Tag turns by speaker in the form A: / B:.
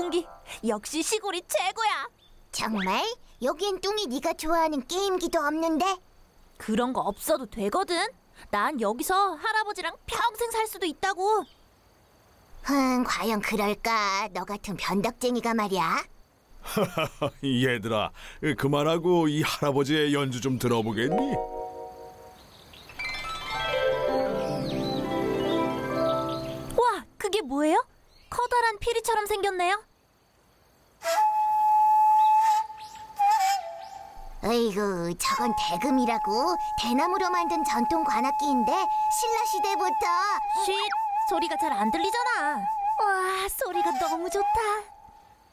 A: 게임기. 역시 시골이 최고야.
B: 정말? 여기엔 뚱이 네가 좋아하는 게임기도 없는데?
A: 그런 거 없어도 되거든. 난 여기서 할아버지랑 평생 살 수도 있다고.
B: 과연 그럴까? 너 같은 변덕쟁이가 말이야.
C: 얘들아, 그만하고 이 할아버지의 연주 좀 들어보겠니?
A: 와, 그게 뭐예요? 커다란 피리처럼 생겼네요.
B: 어이구, 저건 대금이라고. 대나무로 만든 전통 관악기인데 신라시대부터.
A: 쉿! 소리가 잘 안 들리잖아. 와, 소리가 너무 좋다.